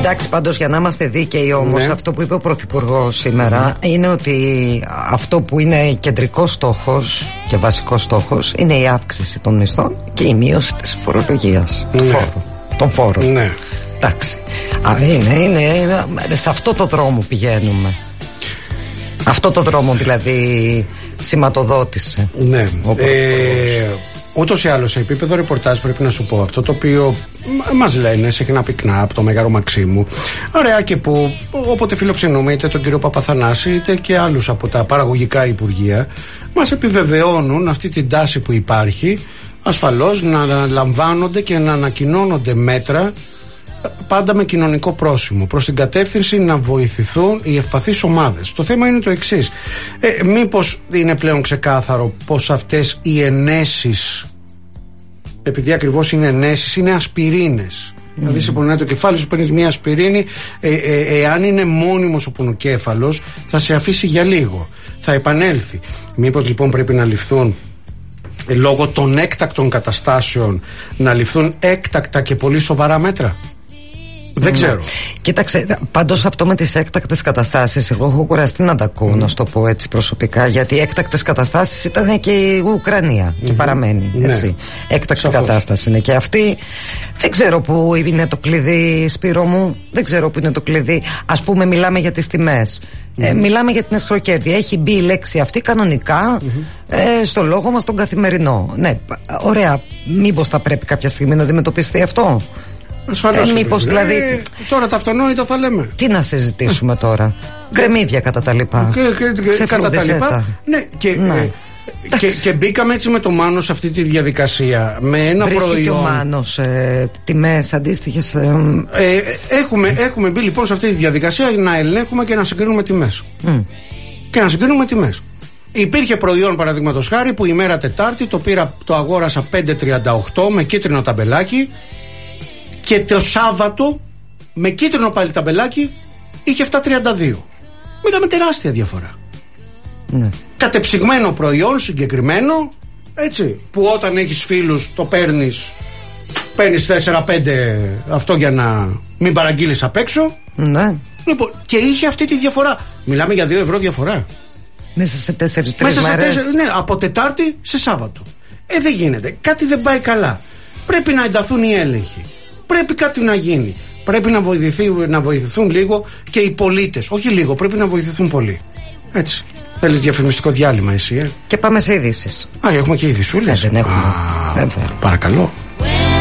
Εντάξει, πάντως για να είμαστε δίκαιοι όμως, αυτό που είπε ο Πρωθυπουργός σήμερα είναι ότι αυτό που είναι κεντρικός στόχος και βασικός στόχος είναι η αύξηση των μισθών και η μείωση της φορολογίας, των φόρων. Ναι. Εντάξει. Είναι σε αυτό το δρόμο πηγαίνουμε. Αυτό το δρόμο δηλαδή σηματοδότησε. Ναι. Ούτως ή άλλως σε επίπεδο ρεπορτάζ πρέπει να σου πω αυτό το οποίο μας λένε συχνά πυκνά από το Μέγαρο Μαξίμου. Ωραία, και που όποτε φιλοξενούμε είτε τον κύριο Παπαθανάση είτε και άλλους από τα παραγωγικά υπουργεία, μας επιβεβαιώνουν αυτή την τάση που υπάρχει, ασφαλώς να λαμβάνονται και να ανακοινώνονται μέτρα πάντα με κοινωνικό πρόσημο προς την κατεύθυνση να βοηθηθούν οι ευπαθείς ομάδες. Το θέμα είναι το εξής. Μήπως είναι πλέον ξεκάθαρο πως αυτές οι ενέσεις, επειδή ακριβώς είναι ενέσεις, είναι ασπιρίνες. Δηλαδή σε πονάει το κεφάλι σου, παίρνεις μια ασπιρίνη, εάν είναι μόνιμος ο πονοκέφαλος θα σε αφήσει για λίγο, θα επανέλθει. Μήπως λοιπόν πρέπει να ληφθούν, λόγω των έκτακτων καταστάσεων, να ληφθούν έκτακτα και πολύ σοβαρά μέτρα? Δεν ξέρω. Κοίταξε, πάντως αυτό με τις έκτακτες καταστάσεις, εγώ έχω κουραστεί να τα ακούω, να σου το πω έτσι προσωπικά, γιατί οι έκτακτες καταστάσεις ήταν και η Ουκρανία και παραμένει. Έτσι. Έκτακτη κατάσταση είναι και αυτή. Δεν ξέρω που είναι το κλειδί, Σπύρο μου. Δεν ξέρω που είναι το κλειδί. Ας πούμε, μιλάμε για τις τιμές. Μιλάμε για την εσχροκέρδεια. Έχει μπει η λέξη αυτή κανονικά στο λόγο μας τον καθημερινό. Ναι, ωραία. Μήπως θα πρέπει κάποια στιγμή να αντιμετωπιστεί αυτό? Μήπως δηλαδή. Τώρα τα αυτονόητα θα λέμε. Τι να συζητήσουμε τώρα? Γκρεμίδια κατά τα λοιπά. Κατά τα λοιπά. Ναι, και μπήκαμε έτσι με το Μάνο σε αυτή τη διαδικασία. Με ένα προϊόν. Βρίσκει και ο Μάνος τιμές αντίστοιχες. Έχουμε μπει λοιπόν σε αυτή τη διαδικασία να ελέγχουμε και να συγκρίνουμε τιμές. Και να συγκρίνουμε τιμές. Υπήρχε προϊόν, παραδείγματος χάρη, που η μέρα Τετάρτη το αγόρασα 5,38 με κίτρινο ταμπελάκι. Και το Σάββατο με κίτρινο πάλι ταμπελάκι είχε 7,32. Μιλάμε τεράστια διαφορά. Ναι. Κατεψυγμένο προϊόν, συγκεκριμένο, έτσι, που όταν έχεις φίλους το παίρνεις 4-5 αυτό για να μην παραγγείλεις απ' έξω. Ναι. Λοιπόν, και είχε αυτή τη διαφορά. Μιλάμε για 2 ευρώ διαφορά. Μέσα σε 4-3 μέρες. Ναι, από Τετάρτη σε Σάββατο. Δεν γίνεται. Κάτι δεν πάει καλά. Πρέπει να ενταθούν οι έλεγχοι. Πρέπει κάτι να γίνει. Πρέπει να βοηθηθούν λίγο και οι πολίτες. Όχι λίγο, πρέπει να βοηθηθούν πολύ. Έτσι. Θέλεις διαφημιστικό διάλειμμα εσύ? Και πάμε σε ειδήσεις. Έχουμε και ειδησούλες. Δεν έχουμε. Παρακαλώ.